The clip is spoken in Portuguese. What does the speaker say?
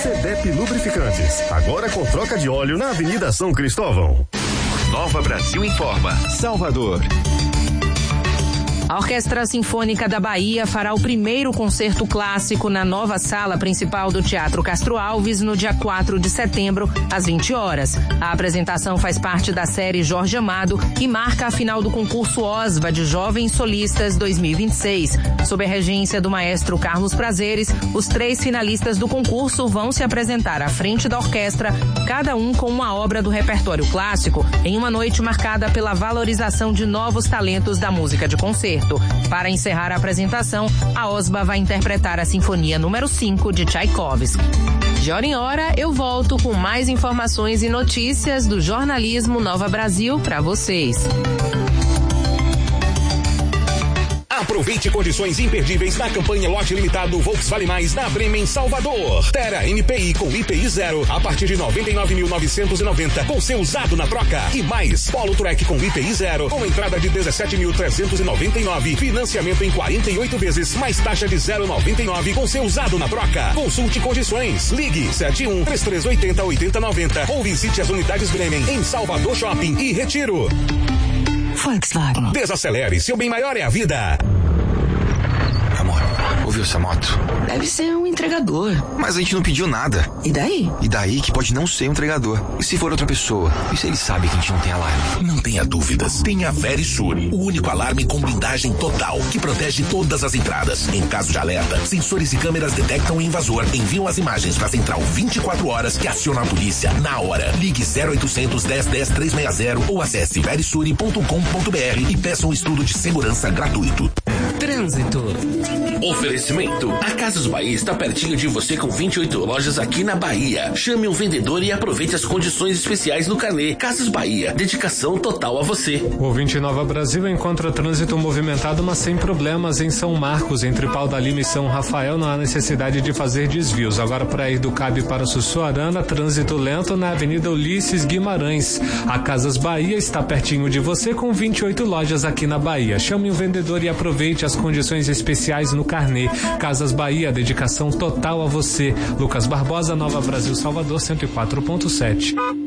CDEP Lubrificantes, agora com troca de óleo na Avenida São Cristóvão. Nova Brasil informa. Salvador. A Orquestra Sinfônica da Bahia fará o primeiro concerto clássico na nova sala principal do Teatro Castro Alves no dia 4 de setembro, às 20 horas. A apresentação faz parte da série Jorge Amado e marca a final do concurso OSVA de Jovens Solistas 2026. Sob a regência do maestro Carlos Prazeres, os 3 finalistas do concurso vão se apresentar à frente da orquestra, cada um com uma obra do repertório clássico, em uma noite marcada pela valorização de novos talentos da música de concerto. Para encerrar a apresentação, a OSBA vai interpretar a Sinfonia número 5 de Tchaikovsky. De hora em hora, eu volto com mais informações e notícias do jornalismo Nova Brasil para vocês. Aproveite condições imperdíveis na campanha Lote Limitado Volkswagen Mais na Bremen Salvador. Terra NPI com IPI 0 a partir de 99.990 com seu usado na troca. E mais, Polo Trek com IPI 0 com entrada de 17.399. Financiamento em 48 vezes mais taxa de 0,99 com seu usado na troca. Consulte condições. Ligue 71-3380-8090 ou visite as unidades Bremen em Salvador Shopping e Retiro. Volkswagen. Desacelere, seu bem maior é a vida. Amor, ouviu essa moto? Deve ser um entregador. Mas a gente não pediu nada. E daí? E daí que pode não ser um entregador. E se for outra pessoa? E se ele sabe que a gente não tem alarme? Não tenha dúvidas. Tem a Verisure, o único alarme com blindagem total, que protege todas as entradas. Em caso de alerta, sensores e câmeras detectam o invasor, enviam as imagens para a central 24 horas que aciona a polícia na hora. Ligue 0800 10 10 360 ou acesse verisure.com.br e peça um estudo de segurança gratuito. Trânsito. Oferecimento. A Casas Bahia está pertinho de você com 28 lojas aqui na Bahia. Chame um vendedor e aproveite as condições especiais do carnê. Casas Bahia, dedicação total a você. O ouvinte Nova Brasil encontra trânsito movimentado, mas sem problemas em São Marcos, entre Pau da Lima e São Rafael, não há necessidade de fazer desvios. Agora para ir do Cabe para Sussuarana, trânsito lento na Avenida Ulisses Guimarães. A Casas Bahia está pertinho de você com 28 lojas aqui na Bahia. Chame um vendedor e aproveite as condições especiais no carnê. Casas Bahia, dedicação total a você. Lucas Barbosa, Nova Brasil, Salvador, 104.7.